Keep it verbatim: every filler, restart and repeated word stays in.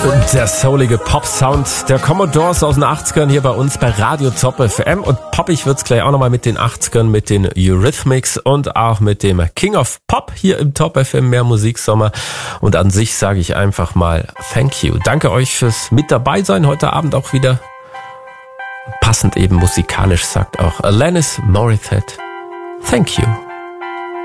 Der soulige Pop-Sound der Commodores aus den achtzigern hier bei uns bei Radio Top F M. Und poppig wird's gleich auch nochmal mit den achtzigern, mit den Eurythmics und auch mit dem King of Pop hier im Top F M Mehr Musiksommer. Und an sich sage ich einfach mal Thank you. Danke euch fürs mit dabei sein. Heute Abend auch wieder passend eben musikalisch sagt auch Alanis Morissette. Thank you.